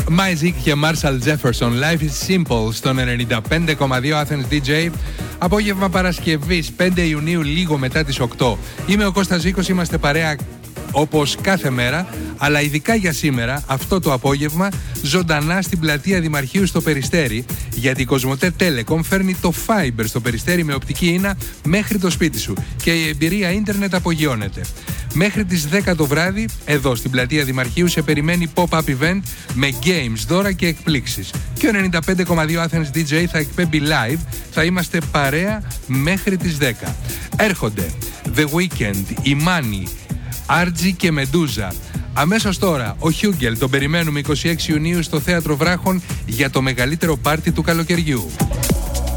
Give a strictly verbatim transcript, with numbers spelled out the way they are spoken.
Myzik και Marshall Jefferson, Life is Simple στον ενενήντα πέντε κόμμα δύο Athens ντι τζέι. Απόγευμα Παρασκευής, πέντε Ιουνίου, λίγο μετά τις οκτώ. Είμαι ο Κώστας Ζήκος, είμαστε παρέα όπως κάθε μέρα, αλλά ειδικά για σήμερα, αυτό το απόγευμα, ζωντανά στην πλατεία Δημαρχείου στο Περιστέρι, γιατί η Κοσμοτέ Telecom φέρνει το Fiber στο Περιστέρι με οπτική ίνα μέχρι το σπίτι σου και η εμπειρία ίντερνετ απογειώνεται. Μέχρι τις δέκα το βράδυ, εδώ στην πλατεία Δημαρχείου, σε περιμένει pop-up event με games, δώρα και εκπλήξεις. Και ο ενενήντα πέντε κόμμα δύο Athens ντι τζέι θα εκπέμπει live, θα είμαστε παρέα μέχρι τις δέκα. Έρχονται The Weeknd, η Money, Άρτζι και Μεντούζα. Αμέσως τώρα, ο Χιούγκελ, τον περιμένουμε είκοσι έξι Ιουνίου στο Θέατρο Βράχων για το μεγαλύτερο πάρτι του καλοκαιριού.